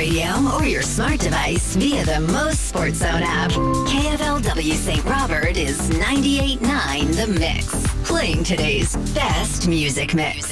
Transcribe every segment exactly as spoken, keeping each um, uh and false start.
radio or your smart device via the Most Sports Zone app. K F L W Saint Robert is ninety-eight point nine The Mix. Playing today's best music mix.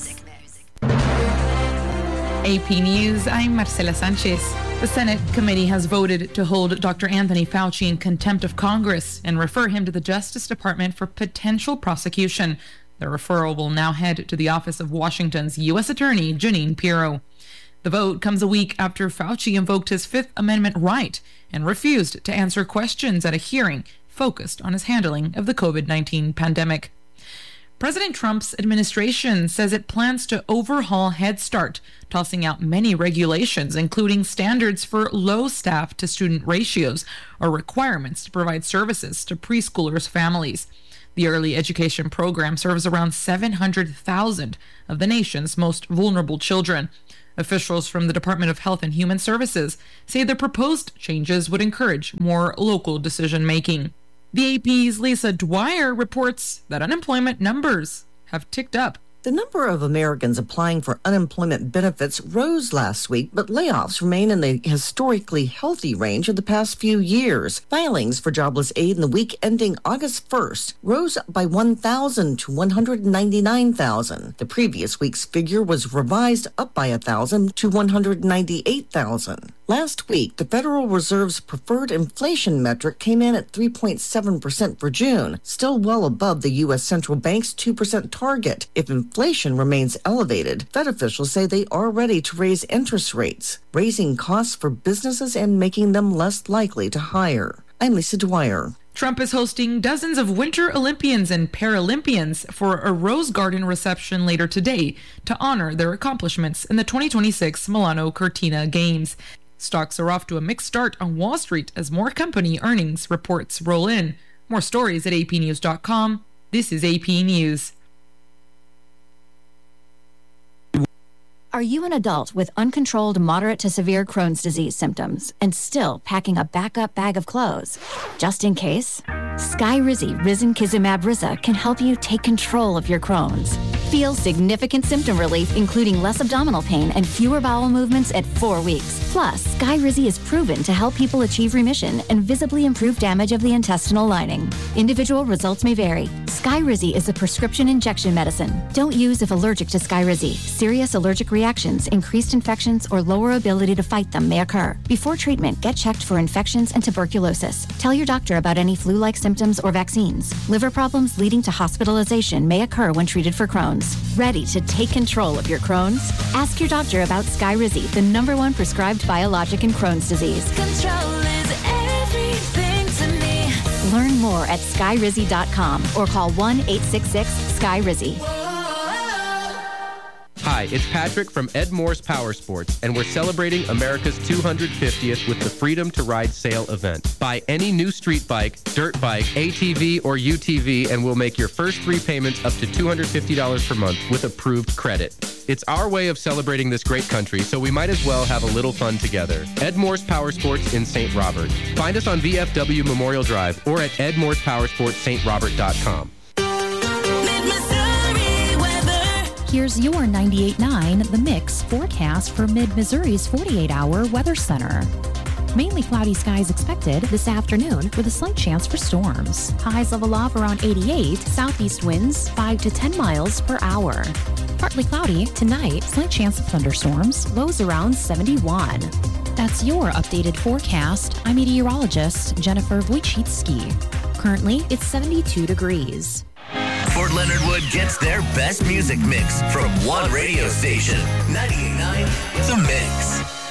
A P News, I'm Marcela Sanchez. The Senate committee has voted to hold Doctor Anthony Fauci in contempt of Congress and refer him to the Justice Department for potential prosecution. The referral will now head to the office of Washington's U S Attorney Jeanine Pirro. The vote comes a week after Fauci invoked his Fifth Amendment right and refused to answer questions at a hearing focused on his handling of the covid nineteen pandemic. President Trump's administration says it plans to overhaul Head Start, tossing out many regulations, including standards for low staff to student ratios or requirements to provide services to preschoolers' families. The early education program serves around seven hundred thousand of the nation's most vulnerable children. Officials from the Department of Health and Human Services say the proposed changes would encourage more local decision-making. The A P's Lisa Dwyer reports that unemployment numbers have ticked up. The number of Americans applying for unemployment benefits rose last week, but layoffs remain in the historically healthy range of the past few years. Filings for jobless aid in the week ending August first rose by one thousand to one hundred ninety-nine thousand. The previous week's figure was revised up by one thousand to one hundred ninety-eight thousand. Last week, the Federal Reserve's preferred inflation metric came in at three point seven percent for June, still well above the U S Central Bank's two percent target. If inflation remains elevated, Fed officials say they are ready to raise interest rates, raising costs for businesses and making them less likely to hire. I'm Lisa Dwyer. Trump is hosting dozens of Winter Olympians and Paralympians for a Rose Garden reception later today to honor their accomplishments in the twenty twenty-six Milano Cortina Games. Stocks are off to a mixed start on Wall Street as more company earnings reports roll in. More stories at a p news dot com. This is A P News. Are you an adult with uncontrolled moderate to severe Crohn's disease symptoms and still packing a backup bag of clothes? Just in case, Skyrizi Risankizumab Riza can help you take control of your Crohn's. Feel significant symptom relief, including less abdominal pain and fewer bowel movements at four weeks. Plus, Skyrizi is proven to help people achieve remission and visibly improve damage of the intestinal lining. Individual results may vary. Skyrizi is a prescription injection medicine. Don't use if allergic to Skyrizi. Serious allergic reactions, increased infections, or lower ability to fight them may occur. Before treatment, get checked for infections and tuberculosis. Tell your doctor about any flu-like symptoms or vaccines. Liver problems leading to hospitalization may occur when treated for Crohn's. Ready to take control of your Crohn's? Ask your doctor about Skyrizi, the number one prescribed biologic in Crohn's disease. Control is everything to me. Learn more at skyrizi dot com or call one eight six six sky rizi. Hi, it's Patrick from Ed Moore's Power Sports, and we're celebrating America's two hundred fiftieth with the Freedom to Ride sale event. Buy any new street bike, dirt bike, A T V, or U T V, and we'll make your first three payments up to two hundred fifty dollars per month with approved credit. It's our way of celebrating this great country, so we might as well have a little fun together. Ed Moore's Power Sports in Saint Robert. Find us on V F W Memorial Drive or at ed moores power sports st robert dot com. Here's your ninety-eight point nine The Mix forecast for Mid-Missouri's forty-eight hour weather center. Mainly cloudy skies expected this afternoon with a slight chance for storms. Highs level off around eighty-eight, southeast winds five to ten miles per hour. Partly cloudy tonight, slight chance of thunderstorms, lows around seventy-one. That's your updated forecast. I'm meteorologist Jennifer Wojcicki. Currently, it's seventy-two degrees. Fort Leonard Wood gets their best music mix from one radio station. ninety-eight point nine The Mix.